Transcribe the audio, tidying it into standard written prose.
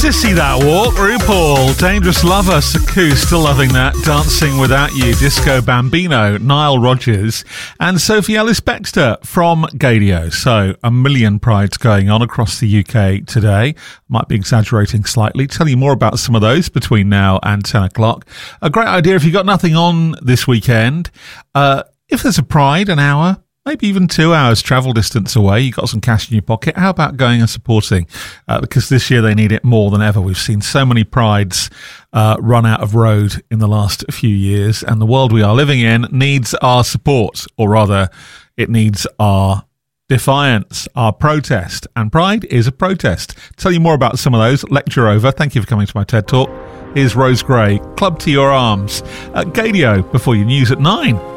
Sissy That Walk, RuPaul, Dangerous Lover, Saku, still loving that, Dancing Without You, Disco Bambino, Nile Rodgers, and Sophie Ellis-Bextor from Gaydio. So, a million prides going on across the UK today. Might be exaggerating slightly. Tell you more about some of those between now and 10 o'clock. A great idea if you've got nothing on this weekend. If there's a pride, an hour, maybe even 2 hours travel distance away, you've got some cash in your pocket, how about going and supporting? Because this year they need it more than ever. We've seen so many prides run out of road in the last few years, and the world we are living in needs our support, or rather, it needs our defiance, our protest. And Pride is a protest. Tell you more about some of those. Lecture over. Thank you for coming to my TED Talk. Here's Rose Gray, Club to Your Arms. Gaydio before your news at 9.